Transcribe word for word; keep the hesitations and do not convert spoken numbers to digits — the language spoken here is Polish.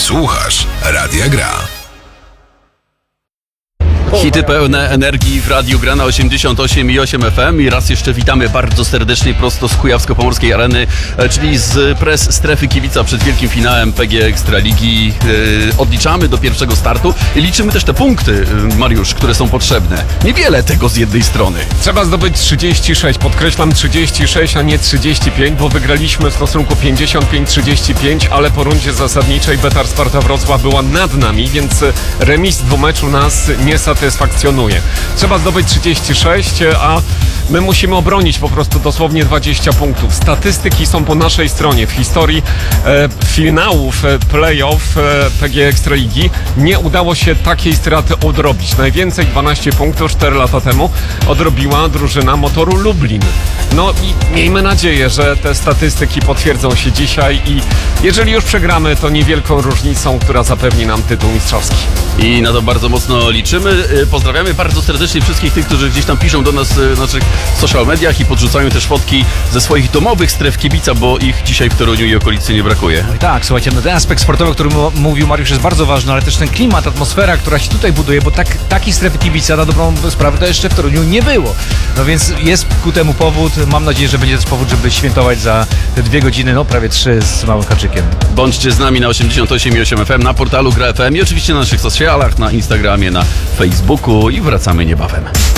Słuchasz Radia Gra. Hity pełne energii w Radiu Gra na osiemdziesiąt osiem i osiem F M i raz jeszcze witamy bardzo serdecznie prosto z Kujawsko-Pomorskiej Areny, czyli z pres strefy kibica przed wielkim finałem P G Ekstraligi. Yy, odliczamy do pierwszego startu i liczymy też te punkty, Mariusz, które są potrzebne. Niewiele tego z jednej strony. Trzeba zdobyć trzydzieści sześć, podkreślam trzydzieści sześć, a nie trzydzieści pięć, bo wygraliśmy w stosunku pięćdziesiąt pięć trzydzieści pięć, ale po rundzie zasadniczej Betar Sparta Wrocław była nad nami, więc remis dwumeczu nas nie satysfakcjonuje. Trzeba zdobyć trzydzieści sześć, a my musimy obronić po prostu dosłownie dwadzieścia punktów. Statystyki są po naszej stronie. W historii e, finałów e, play-off e, P G Ekstraligi nie udało się takiej straty odrobić. Najwięcej dwanaście punktów cztery lata temu odrobiła drużyna Motoru Lublin. No i miejmy nadzieję, że te statystyki potwierdzą się dzisiaj i jeżeli już przegramy, to niewielką różnicą, która zapewni nam tytuł mistrzowski. I na to bardzo mocno liczymy. Pozdrawiamy bardzo serdecznie wszystkich tych, którzy gdzieś tam piszą do nas w naszych social mediach i podrzucają też fotki ze swoich domowych stref kibica, bo ich dzisiaj w Toruniu i okolicy nie brakuje. No i tak, słuchajcie, no ten aspekt sportowy, o którym mówił Mariusz, jest bardzo ważny, ale też ten klimat, atmosfera, która się tutaj buduje, bo tak, takiej strefy kibica na dobrą sprawę to jeszcze w Toruniu nie było. No więc jest ku temu powód. Mam nadzieję, że będzie też powód, żeby świętować za te dwie godziny, no prawie trzy z małym haczykiem. Bądźcie z nami na osiemdziesiąt osiem i osiem F M, na portalu Gra F M i oczywiście na naszych socialach, na Instagramie, na Facebooku i wracamy niebawem.